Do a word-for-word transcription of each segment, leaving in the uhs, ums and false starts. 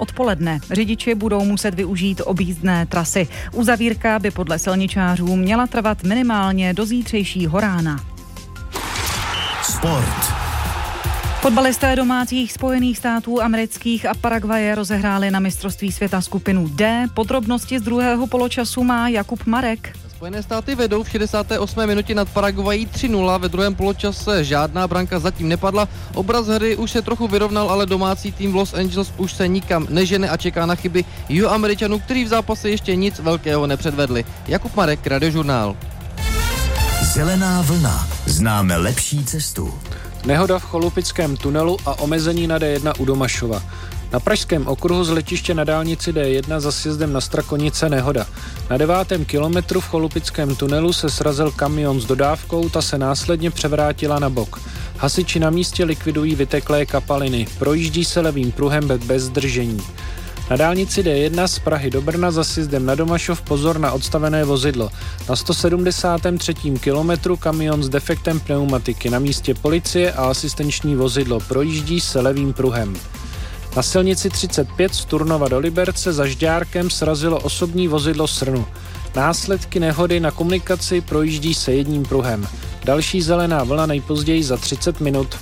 odpoledne. Řidiči budou muset využít objízdné trasy. Uzavírka by podle silničářů měla trvat minimálně do zítřejšího rána. Sport. Fotbalisté domácích Spojených států amerických a Paraguaje rozehráli na mistrovství světa skupinu D. Podrobnosti z druhého poločasu má Jakub Marek. Spojené státy vedou v šedesáté osmé minutě nad Paraguají tři nula, ve druhém poločase žádná branka zatím nepadla. Obraz hry už se trochu vyrovnal, ale domácí tým v Los Angeles už se nikam nežene a čeká na chyby Jihoameričanů, kteří v zápase ještě nic velkého nepředvedli. Jakub Marek, Radiožurnál. Zelená vlna. Známe lepší cestu. Nehoda v Cholupickém tunelu a omezení na D jedna u Domašova. Na pražském okruhu z letiště na dálnici D jedna za sjezdem na Strakonice nehoda. Na devátém kilometru v Cholupickém tunelu se srazil kamion s dodávkou, ta se následně převrátila na bok. Hasiči na místě likvidují vyteklé kapaliny, projíždí se levým pruhem bez zdržení. Na dálnici D jedna z Prahy do Brna za sjezdem na Domašov pozor na odstavené vozidlo. Na sto sedmdesátém třetím kilometru kamion s defektem pneumatiky, na místě policie a asistenční vozidlo, projíždí se levým pruhem. Na silnici třicet pět z Turnova do Liberce za Žďárkem srazilo osobní vozidlo srnu. Následky nehody na komunikaci, projíždí se jedním pruhem. Další zelená vlna nejpozději za třicet minut.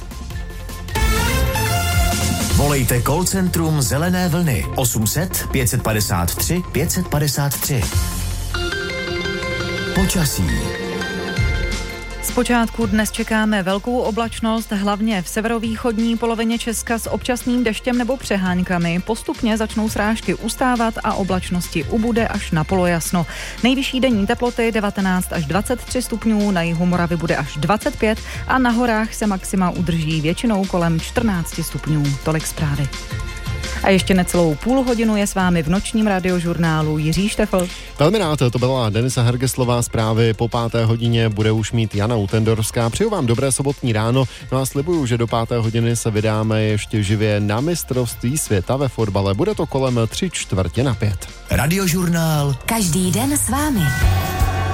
Volejte call centrum Zelené vlny osm set pět padesát tři pět padesát tři. Počasí. Zpočátku dnes čekáme velkou oblačnost, hlavně v severovýchodní polovině Česka s občasným deštěm nebo přeháňkami. Postupně začnou srážky ustávat a oblačnosti ubude až na polojasno. Nejvyšší denní teploty devatenáct až dvacet tři stupňů, na jihu Moravy bude až dvacet pět a na horách se maxima udrží většinou kolem čtrnáct stupňů. Tolik zprávy. A ještě necelou půl hodinu je s vámi v nočním radiožurnálu Jiří Štefl. Velmi rád, to byla Denisa Hergeslová, zprávy po páté hodině bude už mít Jana Utendorská. Přeju vám dobré sobotní ráno, no a slibuju, že do páté hodiny se vydáme ještě živě na mistrovství světa ve fotbale. Bude to kolem tři čtvrtě na pět. Radiožurnál. Každý den s vámi.